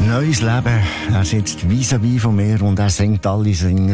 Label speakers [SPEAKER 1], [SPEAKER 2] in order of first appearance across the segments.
[SPEAKER 1] neues Leben. Er sitzt vis-à-vis von mir und er singt alle seine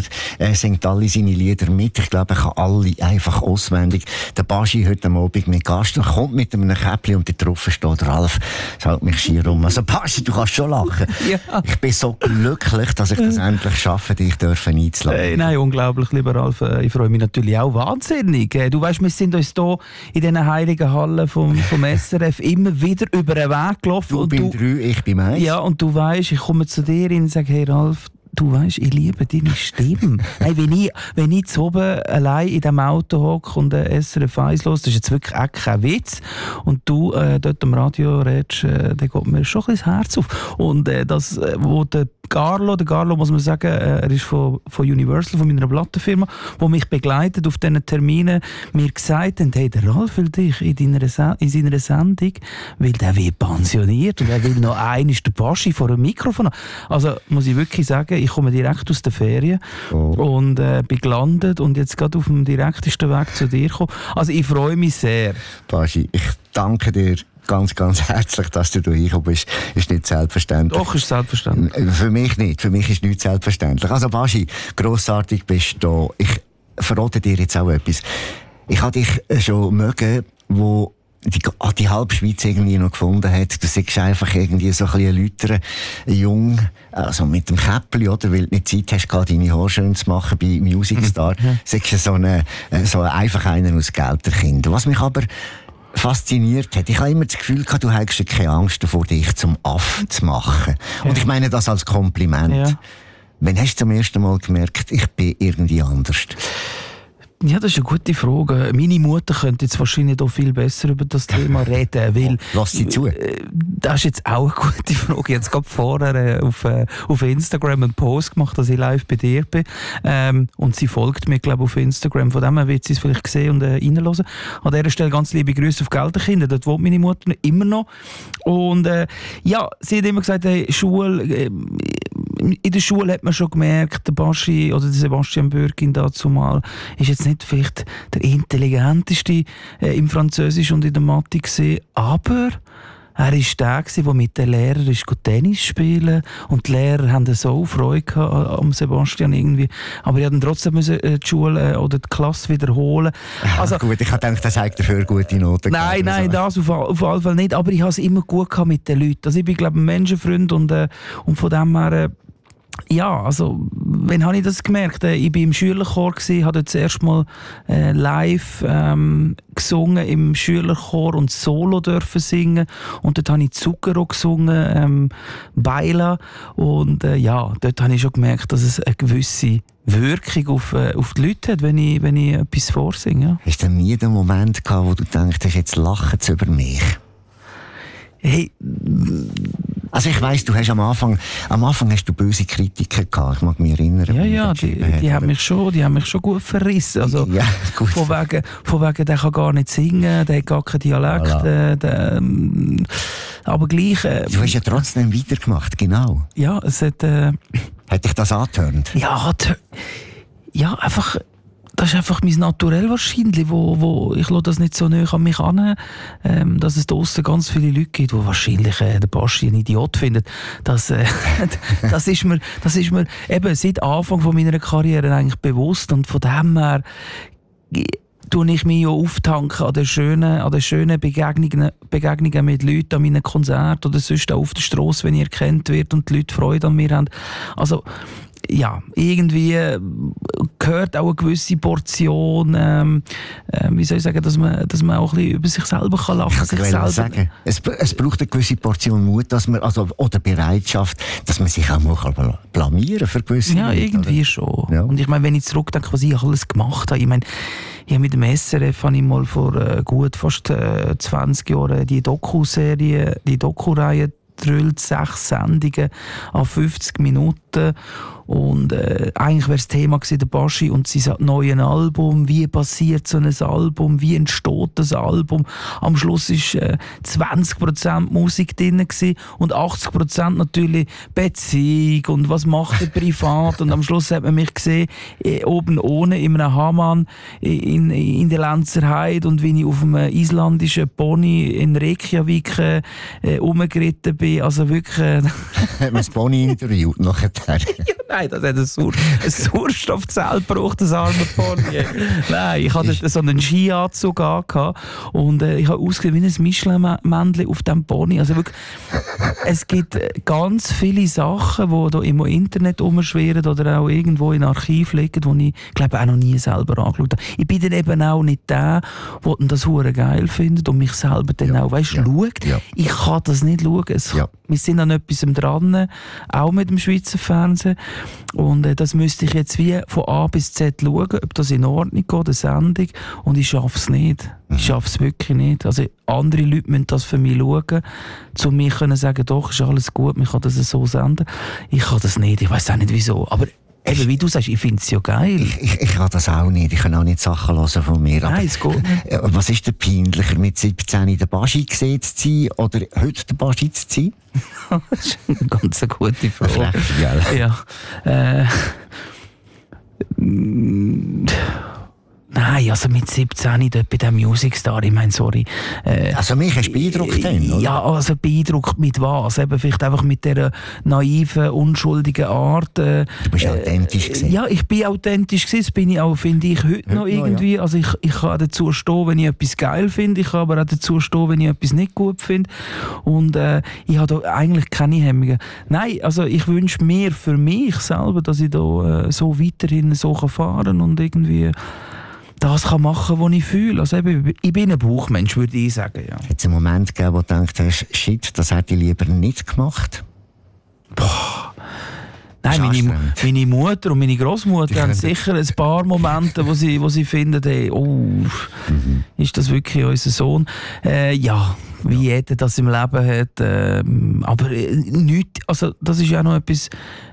[SPEAKER 1] Lieder mit. Ich glaube, er kann alle einfach auswendig. Der Baschi heute Abend mit Gast kommt mit einem Käppli und da drauf steht Ralf. Das hält mich schier um. Also Baschi, du kannst schon lachen. Ja. Ich bin so glücklich, dass ich das endlich schaffe, dich einzuladen.
[SPEAKER 2] Nein, unglaublich, lieber Ralf. Ich freue mich natürlich auch wahnsinnig. Du weißt, wir sind uns hier in diesen heiligen Hallen vom SRF immer wieder über den Weg gelaufen.
[SPEAKER 1] Du bist 3, ich bin 1.
[SPEAKER 2] Ja, und du weißt, ich komme zu dir und sage, hey Ralf, du weißt, ich liebe deine Stimme. Hey, wenn ich zu oben allein in diesem Auto hocke und SRF 1 los, das ist jetzt wirklich auch kein Witz. Und du dort am Radio redest, dann geht mir schon ein bisschen das Herz auf. Und das, wo der Carlo, muss man sagen, er ist von Universal, von meiner Plattenfirma, der mich begleitet auf diesen Terminen, mir gesagt hat, hey, der Ralf will dich in seiner Sendung, weil der wird pensioniert und er will noch einmal den Baschi vor dem Mikrofon haben. Also muss ich wirklich sagen, ich komme direkt aus der Ferien und bin gelandet und jetzt gerade auf dem direktesten Weg zu dir gekommen. Also ich freue mich sehr.
[SPEAKER 1] Baschi, ich danke dir ganz, ganz herzlich, dass du hier gekommen bist. Ist nicht selbstverständlich.
[SPEAKER 2] Doch, ist selbstverständlich.
[SPEAKER 1] Für mich nicht. Für mich ist nichts selbstverständlich. Also Baschi, grossartig bist du da. Ich verrate dir jetzt auch etwas. Ich habe dich schon mögen, wo die halbe Schweiz irgendwie noch gefunden hat. Du siehst einfach irgendwie so ein bisschen Leute, jung, also mit dem Käppli, oder? Weil du nicht Zeit hast, gerade deine Haare schön zu machen bei Music Star. Siehst du so einfach einen aus Gelterkind. Was mich aber fasziniert hat. Ich habe immer das Gefühl gehabt, du hättest keine Angst davor, dich zum Affen zu machen. Ja. Und ich meine das als Kompliment. Ja. Wann hast du zum ersten Mal gemerkt, ich bin irgendwie anders?
[SPEAKER 2] Ja, das ist eine gute Frage. Meine Mutter könnte jetzt wahrscheinlich auch viel besser über das Thema reden, weil...
[SPEAKER 1] Lass sie zu.
[SPEAKER 2] Das ist jetzt auch eine gute Frage. Ich habe jetzt gerade vorher auf Instagram einen Post gemacht, dass ich live bei dir bin. Und sie folgt mir, glaube ich, auf Instagram. Von dem her wird sie es vielleicht sehen und reinhören. An dieser Stelle ganz liebe Grüße auf Gelterkinder. Dort wohnt meine Mutter immer noch. Und ja, sie hat immer gesagt, hey, Schule... In der Schule hat man schon gemerkt, der Baschi oder der Sebastian Bürkin dazumal ist jetzt nicht vielleicht der intelligenteste im Französisch und in der Mathe gesehen, aber er war der, der mit den Lehrern Tennis spielen und die Lehrer haben so Freude am Sebastian irgendwie. Aber die mussten trotzdem die Schule oder die Klasse wiederholen.
[SPEAKER 1] Also, gut, ich habe gedacht, das zeigt dafür gute Noten.
[SPEAKER 2] Nein, das auf jeden Fall nicht. Aber ich habe es immer gut gehabt mit den Leuten. Also ich bin, glaube ich, ein Menschenfreund und von dem her... Ja, also, wann habe ich das gemerkt? Ich war im Schülerchor, habe dort zuerst mal live gesungen im Schülerchor und Solo dürfen singen. Und dort habe ich Zucchero gesungen, Baila. Und ja, dort habe ich schon gemerkt, dass es eine gewisse Wirkung auf die Leute hat, wenn ich etwas vorsinge.
[SPEAKER 1] Hast du nie den Moment gehabt, wo du denkst, jetzt lachen sie über mich?
[SPEAKER 2] Hey...
[SPEAKER 1] Also ich weiss, du hast am Anfang hast du böse Kritiker gehabt. Ich mag mich erinnern.
[SPEAKER 2] Ja, die haben mich schon gut verrissen. Also ja, gut. Von wegen, der kann gar nicht singen, der hat gar keinen Dialekt. Voilà. Aber gleich...
[SPEAKER 1] du hast ja trotzdem weitergemacht, genau.
[SPEAKER 2] Ja, es hat...
[SPEAKER 1] Hat dich das angetörnt?
[SPEAKER 2] Ja, einfach... Das ist einfach mein Naturell wahrscheinlich, wo ich lasse das nicht so nahe an mich an, dass es draussen ganz viele Leute gibt, die wahrscheinlich den Baschi ein Idiot finden. Das ist mir eben seit Anfang von meiner Karriere eigentlich bewusst und von dem her tue ich mich ja auftanken an den schönen Begegnungen mit Leuten an meinen Konzerten oder sonst auch auf der Strasse, wenn ich erkannt wird und die Leute Freude an mir haben. Also ja, irgendwie gehört auch eine gewisse Portion, wie soll ich sagen, dass man auch ein bisschen über sich selber kann lachen kann.
[SPEAKER 1] Ich kann sagen, es braucht eine gewisse Portion Mut, dass man, oder Bereitschaft, dass man sich auch mal blamieren für gewisse
[SPEAKER 2] Ja, Leute, irgendwie oder? Schon. Ja. Und ich meine, wenn ich zurückdenke, was ich alles gemacht habe, ich meine, ich habe mit dem SRF habe ich mal vor gut fast 20 Jahren die Doku-Reihe drüllt, 6 Sendungen an 50 Minuten. Und eigentlich wäre das Thema gewesen, der Baschi und sein neues Album. Wie passiert so ein Album? Wie entsteht das Album? Am Schluss war 20% Musik drin und 80% natürlich Beziehung und was macht er privat. Und am Schluss hat man mich gesehen, oben ohne in einem Hamann in der Lenzerheide und wie ich auf einem islandischen Pony in Reykjavik rumgeritten bin bin also wirklich...
[SPEAKER 1] Hat man das Pony interviewt nachher?
[SPEAKER 2] Ja, nein, das hat ein Sauerstoffzelt gebraucht, das arme Pony. Nein, ich hatte so einen Skianzug gehabt und ich habe ausgesehen wie ein Michelin-Männchen auf diesem Pony. Also wirklich, es gibt ganz viele Sachen, die da im Internet rumschwirren oder auch irgendwo in Archiv liegen, die ich glaube auch noch nie selber angeschaut habe. Ich bin dann eben auch nicht der das hure geil findet und mich selber dann auch, weißt, schaut. Ja. Ich kann das nicht schauen. Wir sind an etwas dran, auch mit dem Schweizer Fernsehen. Und das müsste ich jetzt wie von A bis Z schauen, ob das in Ordnung geht, eine Sendung. Und ich schaffe es nicht. Ich schaffe es wirklich nicht. Also andere Leute müssen das für mich schauen, um mir zu sagen, doch, ist alles gut, man kann das so senden. Ich kann das nicht, ich weiss auch nicht wieso. Aber eben, wie du sagst, ich finde es ja geil.
[SPEAKER 1] Ich kann das auch nicht. Ich kann auch nicht Sachen hören von mir.
[SPEAKER 2] Nein, es geht nicht.
[SPEAKER 1] Was ist denn peinlicher, mit 17 in der Baschi gesehen zu sein oder heute der Baschi zu sein?
[SPEAKER 2] Das ist eine ganz gute Frage. Ja. Nein, also mit 17 dort bei der Music Star, ich meine, sorry.
[SPEAKER 1] Also mich hast du beeindruckt dann, oder?
[SPEAKER 2] Ja, also beeindruckt mit was? Eben vielleicht einfach mit dieser naiven, unschuldigen Art.
[SPEAKER 1] Du bist authentisch gewesen.
[SPEAKER 2] Ja, ich bin authentisch gewesen, das bin ich auch, finde ich, heute noch irgendwie. Ja. Also ich kann dazu stehen, wenn ich etwas geil finde, ich kann aber auch dazu stehen, wenn ich etwas nicht gut finde. Und ich habe da eigentlich keine Hemmungen. Nein, also ich wünsche mir für mich selber, dass ich da so weiterhin so fahren kann und irgendwie das kann machen, was ich fühle. Also eben, ich bin ein Bauchmensch, würde ich sagen. Ja.
[SPEAKER 1] Hat es einen Moment gegeben, wo du gedacht hast, shit, das hätte ich lieber nicht gemacht?
[SPEAKER 2] Boah. Nein, meine Mutter und meine Großmutter haben sicher ein paar Momente, wo sie finden, hey, ist das wirklich unser Sohn? Ja, wie jeder das im Leben hat. Aber nichts, also das ist ja noch etwas,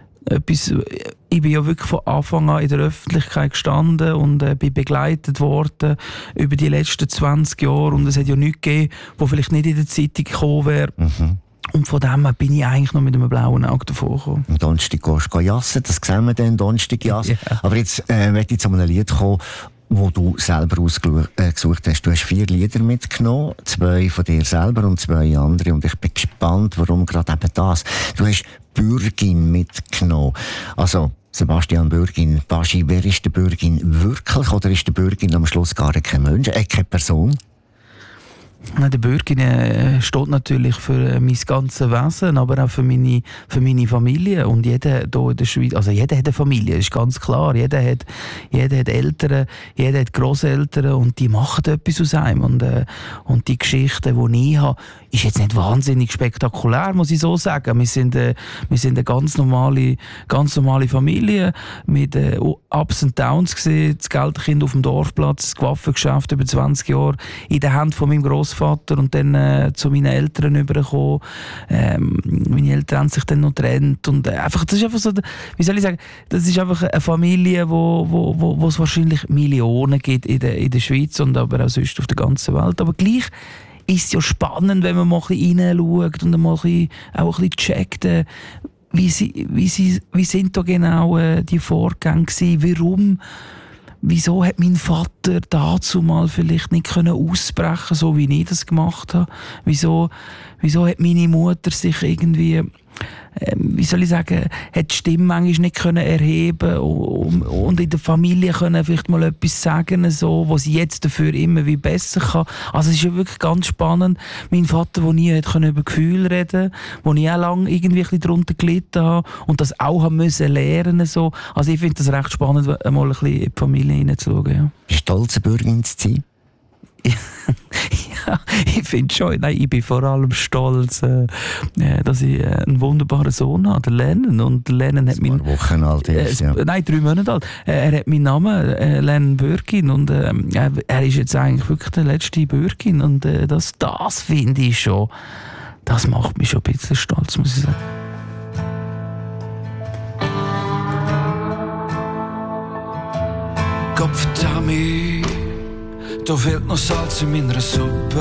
[SPEAKER 2] ich bin ja wirklich von Anfang an in der Öffentlichkeit gestanden und bin begleitet worden über die letzten 20 Jahre und es hat ja nichts gegeben, wo vielleicht nicht in der Zeitung gekommen wäre. Und von dem her bin ich eigentlich noch mit einem blauen Auge davon gekommen.
[SPEAKER 1] Am Donnerstag gehst du jassen, das sehen wir dann, Donnerstag jassen. Yeah. Aber jetzt möchte ich zu einem Lied kommen, wo du selber ausgesucht hast. Du hast 4 Lieder mitgenommen, 2 von dir selber und 2 andere. Und ich bin gespannt, warum gerade eben das. Du hast Bürgin mitgenommen. Also, Sebastian Bürgin, Baschi, wer ist der Bürgin wirklich? Oder ist der Bürgin am Schluss gar kein Mensch, keine Person?
[SPEAKER 2] Der Bürgin steht natürlich für mein ganzes Wesen, aber auch für meine Familie. Und jeder hier in der Schweiz, also jeder hat eine Familie, ist ganz klar. Jeder hat Eltern, jeder hat Grosseltern und die machen etwas aus einem. Und die Geschichte, die ich habe, ist jetzt nicht wahnsinnig spektakulär, muss ich so sagen. Wir sind eine ganz normale Familie mit Ups und Downs gesehen. Das Geldkind auf dem Dorfplatz, das Waffengeschäft über 20 Jahre in der Hand von meinem Großvater und dann zu meinen Eltern übergekommen. Meine Eltern haben sich dann noch getrennt und einfach, das ist einfach so, wie soll ich sagen, das ist einfach eine Familie, wo es wahrscheinlich Millionen gibt in der Schweiz und aber auch sonst auf der ganzen Welt. Aber gleich ist es ja spannend, wenn man mal ein bisschen reinschaut und mal auch ein bisschen checkt, wie sind da genau die Vorgänge gewesen, wieso hat mein Vater dazu mal vielleicht nicht ausbrechen, so wie ich das gemacht habe? Wieso hat meine Mutter sich irgendwie, wie soll ich sagen, hat die Stimme manchmal nicht können erheben und in der Familie können vielleicht mal etwas sagen, so, was sie jetzt dafür immer wie besser kann. Also es ist ja wirklich ganz spannend. Mein Vater, der nie über Gefühle reden konnte, wo ich auch lange irgendwie ein bisschen darunter gelitten habe und das auch haben müssen lernen. So. Also ich finde das recht spannend, mal ein bisschen in die Familie hineinzuschauen. Ja.
[SPEAKER 1] Bist du stolz, Bürgin zu sein?
[SPEAKER 2] Ja, ich finde schon. Nein, ich bin vor allem stolz, dass ich einen wunderbaren Sohn habe, den Lennon. Und Lennon hat
[SPEAKER 1] ein paar Wochen alt ist, ja.
[SPEAKER 2] Nein, 3 Monate alt. Er hat meinen Namen, Lennon Bürgin. Und er ist jetzt eigentlich wirklich der letzte Bürgin. Und das finde ich schon, das macht mich schon ein bisschen stolz, muss ich sagen.
[SPEAKER 3] Gott verdammt, da fehlt noch Salz in meiner Suppe.